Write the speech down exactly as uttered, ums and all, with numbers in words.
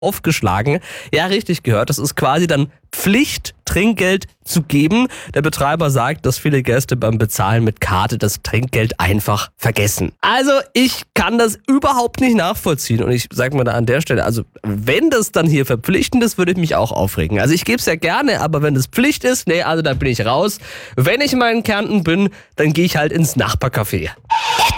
aufgeschlagen. Ja, richtig gehört. Das ist quasi dann Pflicht, Trinkgeld zu geben. Der Betreiber sagt, dass viele Gäste beim Bezahlen mit Karte das Trinkgeld einfach vergessen. Also ich kann das überhaupt nicht nachvollziehen. Und ich sage mal da an der Stelle, also wenn das dann hier verpflichtend ist, würde ich mich auch aufregen. Also ich gebe es ja gerne, aber wenn das Pflicht ist, nee, also da bin ich raus. Wenn ich mal in Kärnten bin, dann gehe ich halt ins Nachbarcafé.